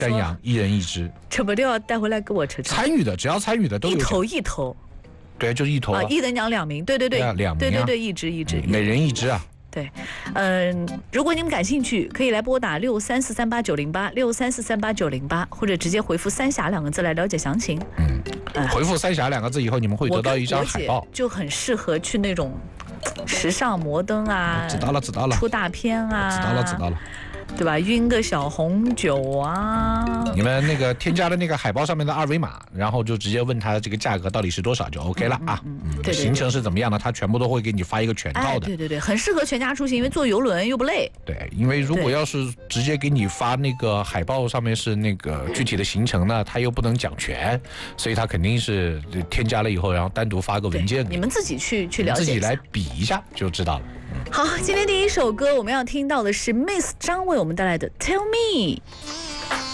单阳，1人1只。 这不都要带回来给我吃？ 参与的，只要参与的都有一头。 对，就是一头啊。 一人养2名，对对对，2名、啊，对对对，一只， 每人1只啊。 对，如果你们感兴趣，可以来拨打63438908634389088，或者直接回复“三峡”2个字来了解详情。 回复“三峡”2个字以后，你们会得到一张海报， 就很适合去那种时尚摩登啊， 知道了，出大片啊， 知道了。 对吧？晕个小红酒啊！ 你们那个添加了那个海报上面的2维码，然后就直接问他这个价格到底是多少就 OK 了啊。 对， 行程是怎么样的，他全部都会给你发一个全套的。 对，很适合全家出行，因为坐游轮又不累。 对，因为如果要是直接给你发那个海报上面是那个具体的行程呢，他又不能讲全，所以他肯定是添加了以后，然后单独发个文件。 你们自己去了解， 自己来比一下就知道了。 好，今天第一首歌我们要听到的是 Miss 张为我们带来的 Tell Me。